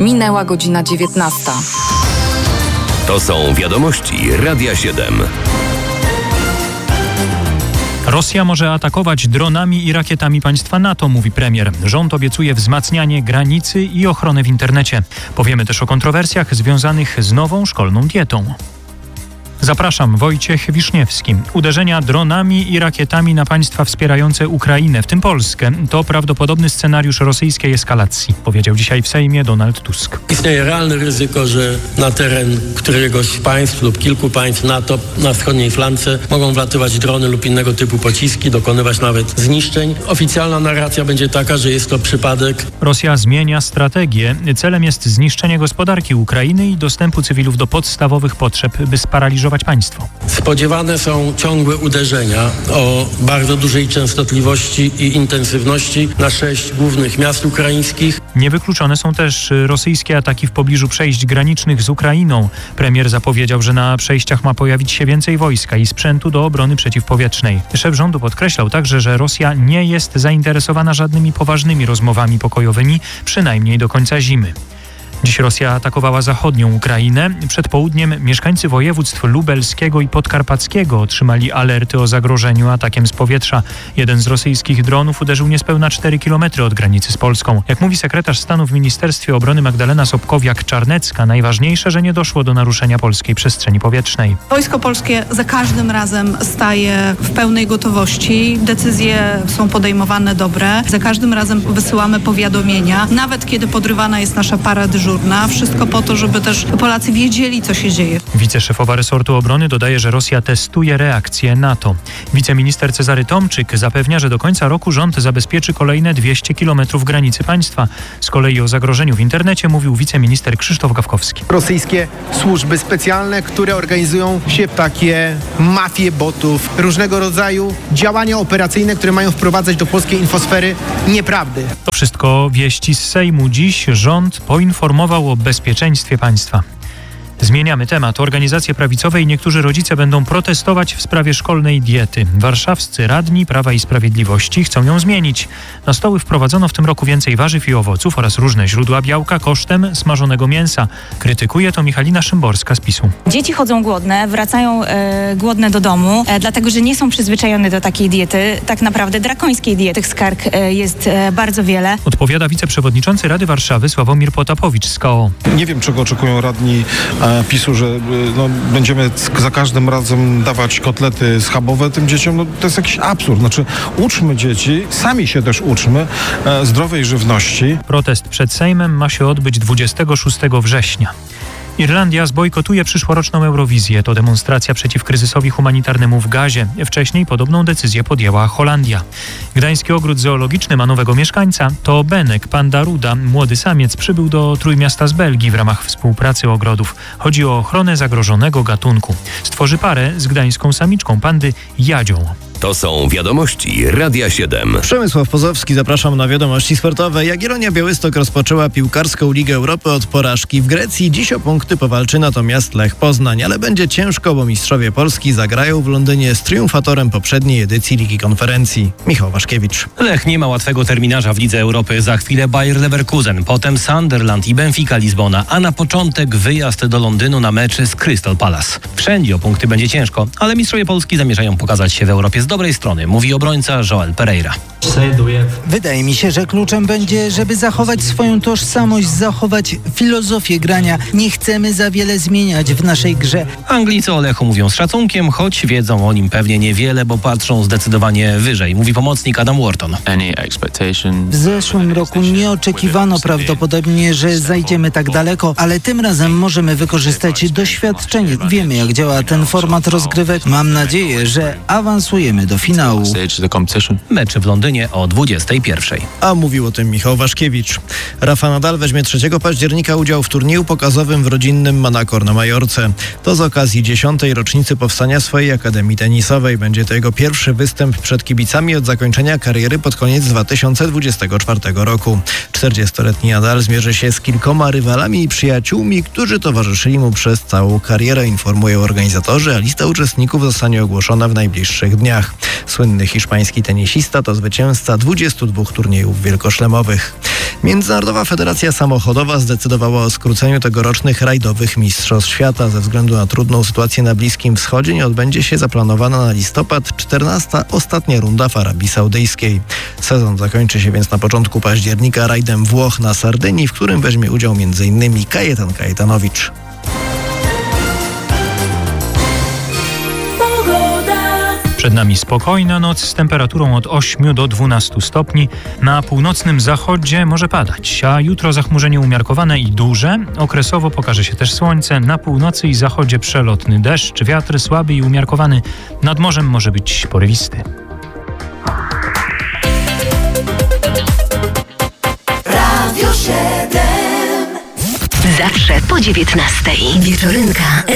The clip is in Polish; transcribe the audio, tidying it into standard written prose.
Minęła godzina 19. To są wiadomości Radia 7. Rosja może atakować dronami i rakietami państwa NATO, mówi premier. Rząd obiecuje wzmacnianie granicy i ochronę w internecie. Powiemy też o kontrowersjach związanych z nową szkolną dietą. Zapraszam, Wojciech Wiszniewski. Uderzenia dronami i rakietami na państwa wspierające Ukrainę, w tym Polskę, to prawdopodobny scenariusz rosyjskiej eskalacji, powiedział dzisiaj w Sejmie Donald Tusk. Istnieje realne ryzyko, że na teren któregoś z państw lub kilku państw NATO na wschodniej flance mogą wlatywać drony lub innego typu pociski, dokonywać nawet zniszczeń. Oficjalna narracja będzie taka, że jest to przypadek. Rosja zmienia strategię. Celem jest zniszczenie gospodarki Ukrainy i dostępu cywilów do podstawowych potrzeb, by sparaliżować państwo. Spodziewane są ciągłe uderzenia o bardzo dużej częstotliwości i intensywności na 6 głównych miast ukraińskich. Niewykluczone są też rosyjskie ataki w pobliżu przejść granicznych z Ukrainą. Premier zapowiedział, że na przejściach ma pojawić się więcej wojska i sprzętu do obrony przeciwpowietrznej. Szef rządu podkreślał także, że Rosja nie jest zainteresowana żadnymi poważnymi rozmowami pokojowymi, przynajmniej do końca zimy. Dziś Rosja atakowała zachodnią Ukrainę. Przed południem mieszkańcy województw lubelskiego i podkarpackiego otrzymali alerty o zagrożeniu atakiem z powietrza. Jeden z rosyjskich dronów uderzył niespełna 4 km od granicy z Polską. Jak mówi sekretarz stanu w Ministerstwie Obrony Magdalena Sobkowiak-Czarnecka, najważniejsze, że nie doszło do naruszenia polskiej przestrzeni powietrznej. Wojsko polskie za każdym razem staje w pełnej gotowości. Decyzje są podejmowane dobre. Za każdym razem wysyłamy powiadomienia, nawet kiedy podrywana jest nasza para dyżurna. Wszystko po to, żeby też Polacy wiedzieli, co się dzieje. Wiceszefowa resortu obrony dodaje, że Rosja testuje reakcję NATO. Wiceminister Cezary Tomczyk zapewnia, że do końca roku rząd zabezpieczy kolejne 200 km granicy państwa. Z kolei o zagrożeniu w internecie mówił wiceminister Krzysztof Gawkowski. Rosyjskie służby specjalne, które organizują się takie mafie botów, różnego rodzaju działania operacyjne, które mają wprowadzać do polskiej infosfery nieprawdy. To wszystko wieści z Sejmu. Dziś rząd poinformował o bezpieczeństwie państwa. Zmieniamy temat. Organizacje prawicowe i niektórzy rodzice będą protestować w sprawie szkolnej diety. Warszawscy radni Prawa i Sprawiedliwości chcą ją zmienić. Na stoły wprowadzono w tym roku więcej warzyw i owoców oraz różne źródła białka kosztem smażonego mięsa. Krytykuje to Michalina Szymborska z PiS-u. Dzieci chodzą głodne, wracają głodne do domu, dlatego że nie są przyzwyczajone do takiej diety, tak naprawdę drakońskiej diety. Tych skarg jest bardzo wiele. Odpowiada wiceprzewodniczący Rady Warszawy Sławomir Potapowicz z KO. Nie wiem, czego oczekują radni PiS-u, że będziemy za każdym razem dawać kotlety schabowe tym dzieciom. To jest jakiś absurd. Znaczy, uczmy dzieci, sami się też uczmy zdrowej żywności. Protest przed Sejmem ma się odbyć 26 września. Irlandia zbojkotuje przyszłoroczną Eurowizję. To demonstracja przeciw kryzysowi humanitarnemu w Gazie. Wcześniej podobną decyzję podjęła Holandia. Gdański Ogród Zoologiczny ma nowego mieszkańca. To Benek, panda ruda. Młody samiec przybył do Trójmiasta z Belgii w ramach współpracy ogrodów. Chodzi o ochronę zagrożonego gatunku. Stworzy parę z gdańską samiczką pandy Jadzią. To są wiadomości Radia 7. Przemysław Pozowski, zapraszam na wiadomości sportowe. Jagiellonia Białystok rozpoczęła piłkarską Ligę Europy od porażki w Grecji. Dziś o punkty powalczy natomiast Lech Poznań, ale będzie ciężko, bo mistrzowie Polski zagrają w Londynie z triumfatorem poprzedniej edycji Ligi Konferencji. Michał Waszkiewicz. Lech nie ma łatwego terminarza w Lidze Europy. Za chwilę Bayer Leverkusen, potem Sunderland i Benfica Lizbona, a na początek wyjazd do Londynu na mecz z Crystal Palace. Wszędzie o punkty będzie ciężko, ale mistrzowie Polski zamierzają pokazać się w Europie z dobrej strony, mówi obrońca Joel Pereira. Wydaje mi się, że kluczem będzie, żeby zachować swoją tożsamość, zachować filozofię grania. Nie chcemy za wiele zmieniać w naszej grze. Anglicy o Lechu mówią z szacunkiem, choć wiedzą o nim pewnie niewiele, bo patrzą zdecydowanie wyżej, mówi pomocnik Adam Wharton. W zeszłym roku nie oczekiwano prawdopodobnie, że zajdziemy tak daleko, ale tym razem możemy wykorzystać doświadczenie. Wiemy, jak działa ten format rozgrywek. Mam nadzieję, że awansujemy do finału. Mecz w Londynie o 21:00. A mówił o tym Michał Waszkiewicz. Rafa Nadal weźmie 3 października udział w turnieju pokazowym w rodzinnym Manacor na Majorce. To z okazji 10. rocznicy powstania swojej akademii tenisowej. Będzie to jego pierwszy występ przed kibicami od zakończenia kariery pod koniec 2024 roku. 40-letni Nadal zmierzy się z kilkoma rywalami i przyjaciółmi, którzy towarzyszyli mu przez całą karierę, informują organizatorzy, a lista uczestników zostanie ogłoszona w najbliższych dniach. Słynny hiszpański tenisista to zwycięzca 22 turniejów wielkoszlemowych. Międzynarodowa Federacja Samochodowa zdecydowała o skróceniu tegorocznych rajdowych Mistrzostw Świata. Ze względu na trudną sytuację na Bliskim Wschodzie nie odbędzie się zaplanowana na listopad 14. ostatnia runda w Arabii Saudyjskiej. Sezon zakończy się więc na początku października rajdem Włoch na Sardynii, w którym weźmie udział m.in. Kajetan Kajetanowicz. Przed nami spokojna noc z temperaturą od 8 do 12 stopni. Na północnym zachodzie może padać, a jutro zachmurzenie umiarkowane i duże. Okresowo pokaże się też słońce. Na północy i zachodzie przelotny deszcz, wiatr słaby i umiarkowany. Nad morzem może być porywisty. Radio 7. Zawsze po 19:00. Wieczorynka.